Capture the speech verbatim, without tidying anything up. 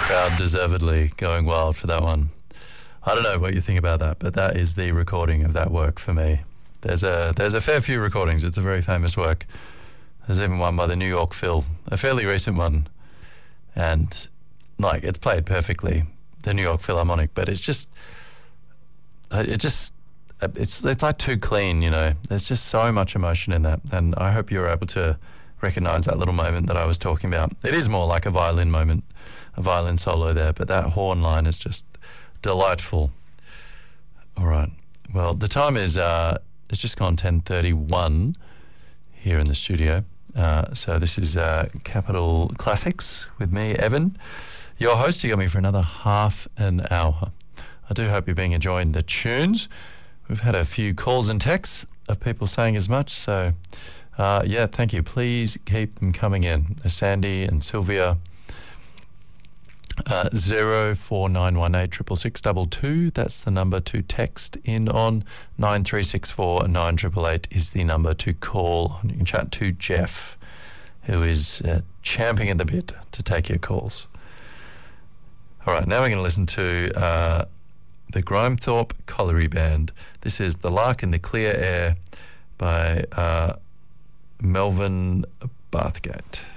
Crowd deservedly going wild for that one. I don't know what you think about that, but that is the recording of that work for me. There's a there's a fair few recordings. It's a very famous work. There's even one by the New York Phil, a fairly recent one, and like it's played perfectly, the New York Philharmonic. But it's just, it just, it's it's like too clean, you know. There's just so much emotion in that, and I hope you're able to recognise that little moment that I was talking about. It is more like a violin moment, a violin solo there, but that horn line is just delightful. All right. Well, the time is uh, it's just gone ten thirty-one here in the studio. Uh, so this is uh, Capital Classics with me, Evan, your host. You got me for another half an hour. I do hope you've been enjoying the tunes. We've had a few calls and texts of people saying as much. So, uh, yeah, thank you. Please keep them coming in. Sandy and Sylvia. Uh, zero four nine one eight triple six double two. That's the number to text in on. Nine three six four nine triple eight is the number to call. You can chat to Jeff, who is uh, champing at the bit to take your calls. All right, now we're going to listen to uh, the Grimethorpe Colliery Band. This is "The Lark in the Clear Air" by uh, Melvin Bathgate.